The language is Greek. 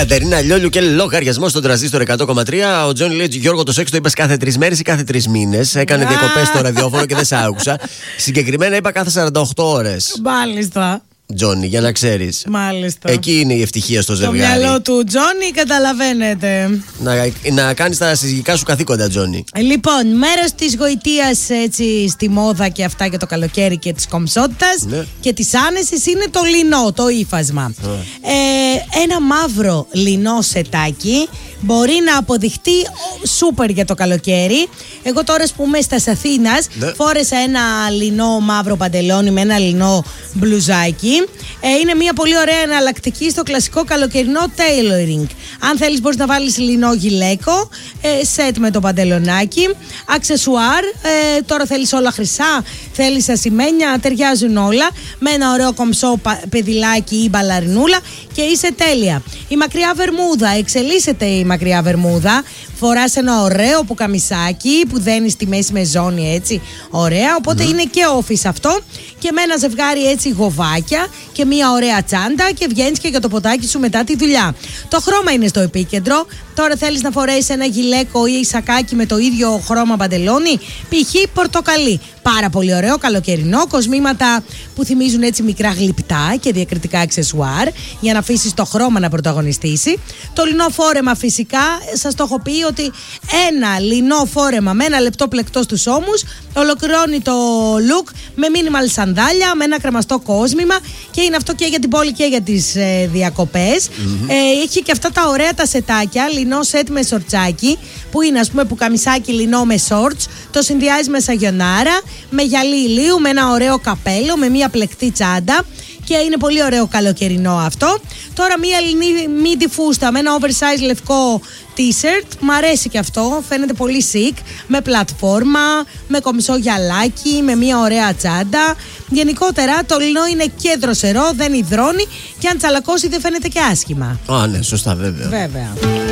Κατερίνα Λιόλιου και λογαριασμό στον τραζίστορ 100,3. Ο Τζόνι λέει: Γιώργο, το σεξ το είπες κάθε 3 μέρες ή κάθε 3 μήνες. Έκανε διακοπές στο ραδιόφωνο και δεν σ' άκουσα. Συγκεκριμένα είπα κάθε 48 ώρες. Μάλιστα. Τζόνι, για να ξέρεις. Μάλιστα. Εκεί είναι η ευτυχία στο ζευγάρι. Το μυαλό του Τζόνι, καταλαβαίνετε. Να κάνεις τα συζυγικά σου καθήκοντα, Τζόνι. Λοιπόν, μέρος της γοητείας έτσι στη μόδα και αυτά και το καλοκαίρι και της κομψότητας και της άνεσης είναι το λινό, το ύφασμα. Ένα μαύρο λινό σετάκι μπορεί να αποδειχτεί σούπερ για το καλοκαίρι. Εγώ τώρα που είμαι στα Αθήνας φόρεσα ένα λινό μαύρο παντελόνι με ένα λινό μπλουζάκι. Είναι μια πολύ ωραία εναλλακτική στο κλασικό καλοκαιρινό tailoring. Αν θέλεις μπορείς να βάλεις λινό γυλαίκο, σετ με το παντελονάκι, αξεσουάρ, τώρα θέλεις όλα χρυσά, θέλεις ασημένια, ταιριάζουν όλα, με ένα ωραίο κομψό πεδιλάκι ή μπαλαρινούλα και είσαι τέλεια. Η μακριά βερμούδα, εξελίσσεται η μακριά βερμούδα. Φοράς ένα ωραίο πουκαμισάκι που δένει στη μέση με ζώνη έτσι ωραία, οπότε είναι και office αυτό και με ένα ζευγάρι έτσι γοβάκια και μια ωραία τσάντα και βγαίνεις και για το ποτάκι σου μετά τη δουλειά. Το χρώμα είναι στο επίκεντρο. Τώρα θέλεις να φορέσεις ένα γυλαίκο ή σακάκι με το ίδιο χρώμα παντελόνι, π.χ. πορτοκαλί. Πάρα πολύ ωραίο, καλοκαιρινό, κοσμήματα που θυμίζουν έτσι μικρά γλυπτά και διακριτικά αξεσουάρ για να αφήσεις το χρώμα να πρωταγωνιστήσει. Το λινό φόρεμα φυσικά, σας το έχω πει ότι ένα λινό φόρεμα με ένα λεπτό πλεκτό στους ώμους ολοκληρώνει το look με minimal σανδάλια, με ένα κρεμαστό κόσμημα και είναι αυτό και για την πόλη και για τις διακοπές. Έχει και αυτά τα ωραία τα σετάκια, λινό σετ με σορτσάκι που είναι ας πούμε πουκαμισάκι λινό με σόρτς, το συνδυάζει με σαγιονάρα, με γυαλί ηλίου, με ένα ωραίο καπέλο, με μια πλεκτή τσάντα και είναι πολύ ωραίο καλοκαιρινό αυτό. Τώρα μια μίντι φούστα με ένα oversize λευκό t-shirt, μ' αρέσει και αυτό, φαίνεται πολύ chic, με πλατφόρμα, με κομισό γυαλάκι, με μια ωραία τσάντα. Γενικότερα το λινό είναι και δροσερό, δεν υδρώνει και αν τσαλακώσει δεν φαίνεται και άσχημα. Ναι, σωστά, βέβαια.